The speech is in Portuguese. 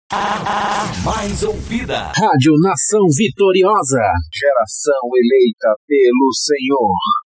Mais ouvida. Rádio Nação Vitoriosa. Geração eleita pelo Senhor.